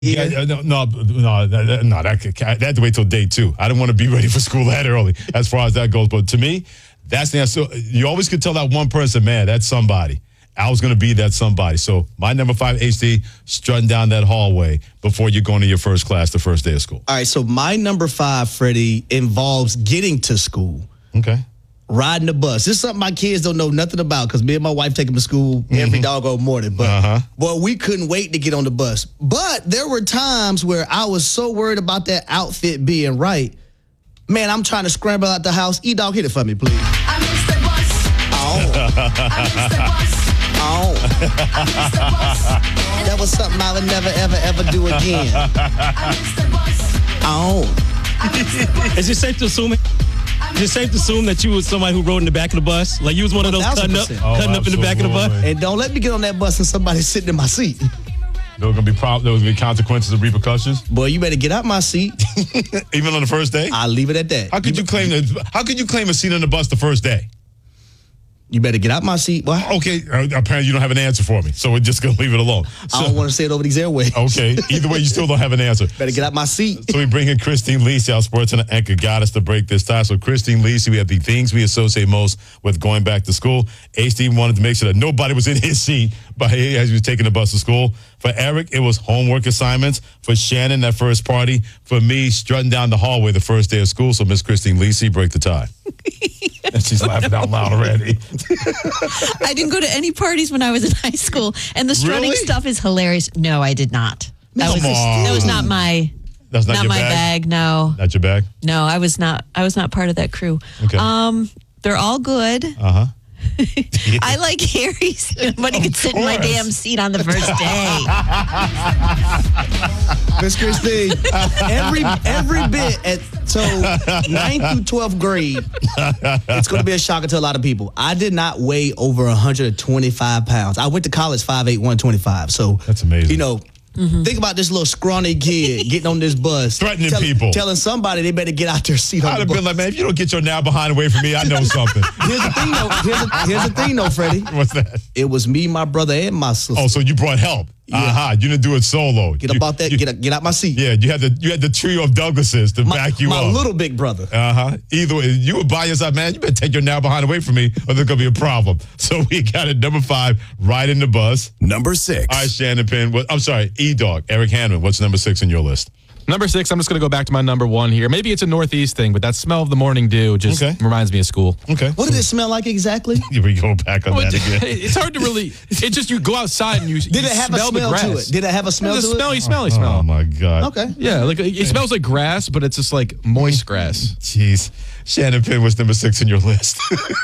Yeah, no. That had to wait till day 2. I didn't want to be ready for school that early, as far as that goes. But to me, that's the answer. So you always could tell that one person, man, that's somebody. I was going to be that somebody. So my number 5, HD, strutting down that hallway before you're going to your first class the first day of school. All right, so my number 5, Freddie, involves getting to school. Okay. Riding the bus. This is something my kids don't know nothing about because me and my wife take them to school every doggone morning. But boy, we couldn't wait to get on the bus. But there were times where I was so worried about that outfit being right. Man, I'm trying to scramble out the house. E-Dog, hit it for me, please. I missed the bus. Oh. I missed the bus. Oh. I missed the bus. That was something I would never, ever, ever do again. I missed the bus. Oh. Is it safe to assume that you was somebody who rode in the back of the bus? Like you was one of those cutting up in the back of the bus? And don't let me get on that bus and somebody's sitting in my seat. There was going to be consequences and repercussions. Boy, you better get out my seat. Even on the first day? I'll leave it at that. How could you claim a seat on the bus the first day? You better get out my seat, boy. Okay, apparently you don't have an answer for me, so we're just going to leave it alone. I don't want to say it over these airwaves. Okay, either way, you still don't have an answer. Better get out my seat. So we bring in Christine Lisi, our sports and anchor goddess, to break this tie. So Christine Lisi, we have the things we associate most with going back to school. HD wanted to make sure that nobody was in his seat as he was taking the bus to school. For Eric, it was homework assignments. For Shannon, that first party. For me, strutting down the hallway the first day of school. So Miss Christine Lisi, break the tie. And she's laughing out loud already. I didn't go to any parties when I was in high school, and the strutting stuff is hilarious. No, I did not. That was not my. That's not your my bag. No, not your bag. No, I was not part of that crew. Okay. They're all good. I like Harry's. Nobody could sit in my damn seat on the first day. Miss Christine, every bit so 9th through 12th grade, it's going to be a shocker to a lot of people. I did not weigh over 125 pounds. I went to college 5'8", 125. So that's amazing. You know. Think about this little scrawny kid getting on this bus. Threatening people. Telling somebody they better get out their seat on the bus. I'd have been like, man, if you don't get your now behind away from me, I know something. Here's the thing, though, Freddie. What's that? It was me, my brother, and my sister. Oh, so you brought help. Yeah. You didn't do it solo. Get out my seat. Yeah, you had the trio of Douglases to back you up. My little big brother. Either way, you were by yourself, man. You better take your now behind away from me, or there's gonna be a problem. So we got it. Number 5, right in the bus. Number 6. All right, Shannon Penn. I'm sorry, E-Dog. Eric Hanman. What's number 6 on your list? Number 6, I'm just going to go back to my number 1 here. Maybe it's a Northeast thing, but that smell of the morning dew just reminds me of school. Okay. What did it smell like exactly? Here we go back on that again. It's hard to really. It's just you go outside and you Did it have a smell to it? Did it have a smell to it? Smelly smell. Oh my God. Okay. Yeah, like it smells like grass, but it's just like moist grass. Jeez. Shannon Penn was number 6 on your list.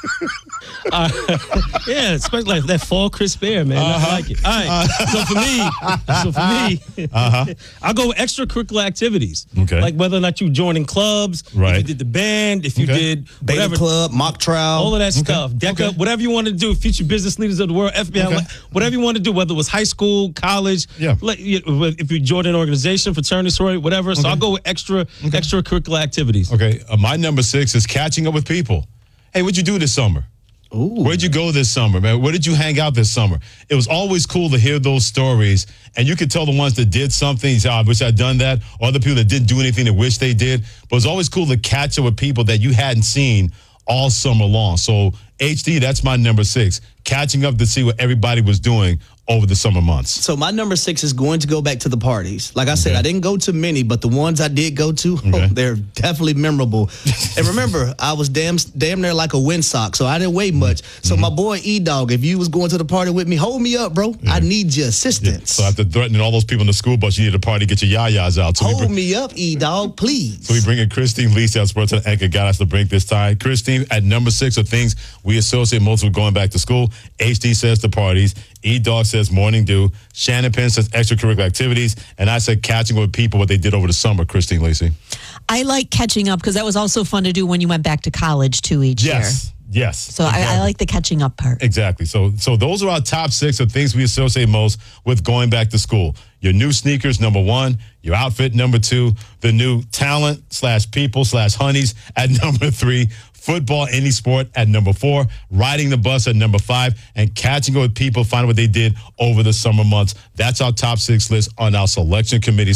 Yeah, especially like that fall crisp air, man. I like it. All right. So for me, I'll go with extracurricular activities. Okay. Like whether or not you joining clubs, right. if you did the band, if you did whatever. Beta club, mock trial. All of that stuff. DECA, whatever you want to do, future business leaders of the world, FBI, whatever you want to do, whether it was high school, college, like, if you joined an organization, fraternity, sorority, whatever. So I'll go with extracurricular activities. Okay. My number 6 is catching up with people. Hey, what'd you do this summer? Ooh. Where'd you go this summer, man? Where did you hang out this summer? It was always cool to hear those stories, and you could tell the ones that did something, you say, I wish I'd done that, or the people that didn't do anything that wish they did. But it's always cool to catch up with people that you hadn't seen all summer long. So, HD, that's my number 6, catching up to see what everybody was doing over the summer months. So my number 6 is going to go back to the parties. Like I said, I didn't go to many, but the ones I did go to, they're definitely memorable. And remember, I was damn near like a windsock, so I didn't weigh much. So my boy E-Dog, if you was going to the party with me, hold me up, bro. I need your assistance. So after threatening all those people in the school bus, you need a party to get your yayas out. So hold me up, E-Dog, please. So we bring in Christine Lisi, our sports anchor, got us to break this tie. Christine, at number 6 are things we associate most with going back to school. HD says the parties. E-Dog says morning dew. Shannon Penn says extracurricular activities. And I said catching up with people, what they did over the summer, Christine Lisi. I like catching up because that was also fun to do when you went back to college, too, each year. Yes. So exactly. I like the catching up part. Exactly. So those are our top 6 of things we associate most with going back to school. Your new sneakers, number 1. Your outfit, number 2. The new talent /people/honeys at number 3. football, any sport at number 4, riding the bus at number 5, and catching up with people, finding what they did over the summer months. That's our top 6 list on our selection committee.